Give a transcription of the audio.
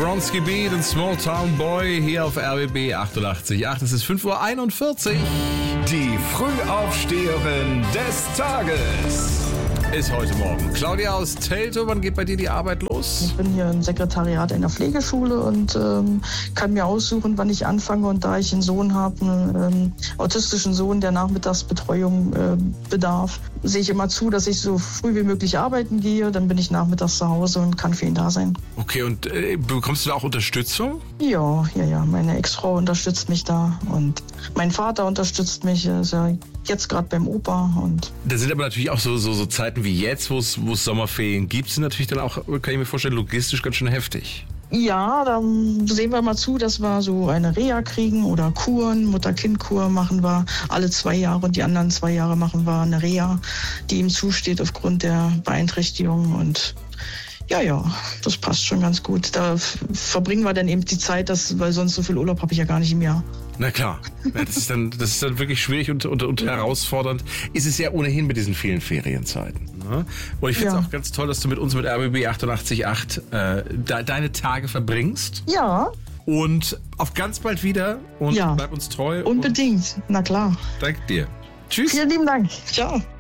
Bronski Beat und Small Town Boy hier auf RBB 88.8. Es ist 5:41 Uhr. Die Frühaufsteherin des Tages ist heute Morgen Claudia aus Teltow. Wann geht bei dir die Arbeit los? Ich bin hier im Sekretariat in der Pflegeschule und kann mir aussuchen, wann ich anfange. Und da ich einen Sohn habe, einen autistischen Sohn, der Nachmittagsbetreuung bedarf, sehe ich immer zu, dass ich so früh wie möglich arbeiten gehe. Dann bin ich nachmittags zu Hause und kann für ihn da sein. Okay, und bekommst du da auch Unterstützung? Ja. Meine Ex-Frau unterstützt mich da und mein Vater unterstützt mich. Er ist ja jetzt gerade beim Opa. Und da sind aber natürlich auch so Zeiten wie jetzt, wo es Sommerferien gibt, sind natürlich dann auch, kann ich mir vorstellen, logistisch ganz schön heftig. Ja, da sehen wir mal zu, dass wir so eine Reha kriegen oder Kuren, Mutter-Kind-Kur machen wir alle 2 Jahre und die anderen 2 Jahre machen wir eine Reha, die ihm zusteht aufgrund der Beeinträchtigung. Und ja, das passt schon ganz gut. Da verbringen wir dann eben die Zeit, weil sonst so viel Urlaub habe ich ja gar nicht im Jahr. Na klar, ja, das ist dann wirklich schwierig und herausfordernd. Ist es ja ohnehin mit diesen vielen Ferienzeiten. Ne? Und ich finde es auch ganz toll, dass du mit uns mit RBB 88.8 deine Tage verbringst. Ja. Und auf ganz bald wieder und bleib uns treu. Unbedingt, na klar. Danke dir. Tschüss. Vielen lieben Dank. Ciao.